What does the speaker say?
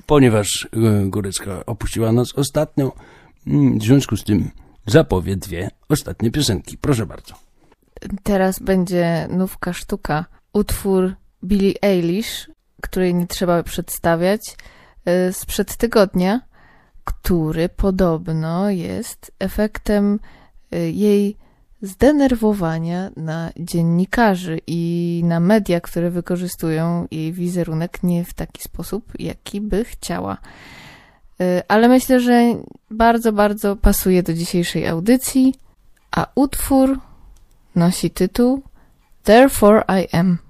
ponieważ Górecka opuściła nas ostatnio, w związku z tym zapowie 2 ostatnie piosenki. Proszę bardzo. Teraz będzie nówka sztuka. Utwór Billie Eilish, której nie trzeba przedstawiać, sprzed tygodnia, który podobno jest efektem jej zdenerwowania na dziennikarzy i na media, które wykorzystują jej wizerunek nie w taki sposób, jaki by chciała. Ale myślę, że bardzo, bardzo pasuje do dzisiejszej audycji, a utwór nosi tytuł Therefore I Am.